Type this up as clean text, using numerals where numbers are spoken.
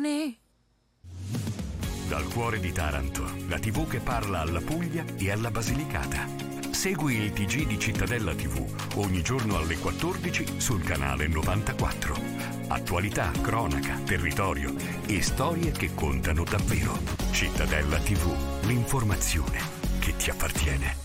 Giovane. Dal cuore di Taranto, la TV che parla alla Puglia e alla Basilicata. Segui il TG di Cittadella TV ogni giorno alle 14 sul canale 94. Attualità, cronaca, territorio e storie che contano davvero. Cittadella TV, l'informazione che ti appartiene.